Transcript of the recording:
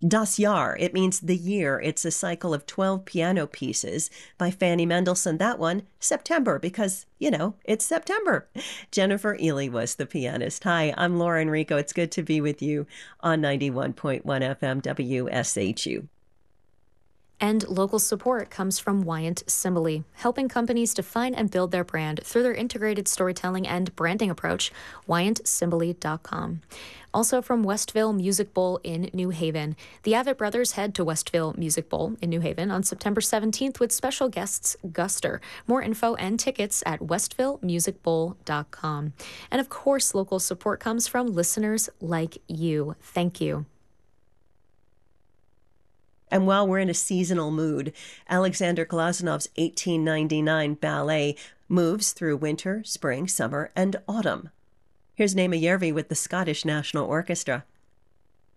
Das Jahr, it means the year. It's a cycle of 12 piano pieces by Fanny Mendelssohn. That one, September, because, it's September. Jennifer Ely was the pianist. Hi, I'm Laura Enrico. It's good to be with you on 91.1 FM WSHU. And local support comes from Wyant Cymbaly, helping companies define and build their brand through their integrated storytelling and branding approach, wyantcymbaly.com. Also from Westville Music Bowl in New Haven. The Avett Brothers head to Westville Music Bowl in New Haven on September 17th with special guests Guster. More info and tickets at westvillemusicbowl.com. And of course, local support comes from listeners like you. Thank you. And while we're in a seasonal mood, Alexander Glazonov's 1899 ballet moves through winter, spring, summer, and autumn. Here's Naima Järvi with the Scottish National Orchestra.